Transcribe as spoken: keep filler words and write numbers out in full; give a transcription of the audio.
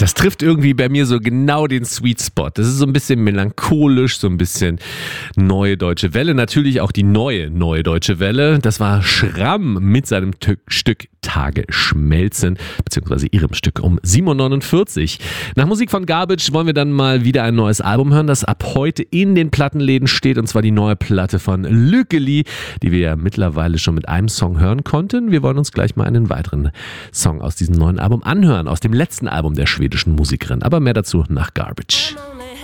Das trifft irgendwie bei mir so genau den Sweet Spot. Das ist so ein bisschen melancholisch, so ein bisschen Neue Deutsche Welle. Natürlich auch die neue Neue Deutsche Welle. Das war Schramm mit seinem T- Stück Tage schmelzen, beziehungsweise ihrem Stück um sieben Uhr neunundvierzig. Nach Musik von Garbage wollen wir dann mal wieder ein neues Album hören, das ab heute in den Plattenläden steht, und zwar die neue Platte von Lückeli, die wir ja mittlerweile schon mit einem Song hören konnten. Wir wollen uns gleich mal einen weiteren Song aus diesem neuen Album anhören, aus dem letzten Album der schwedischen Musikerin. Aber mehr dazu nach Garbage.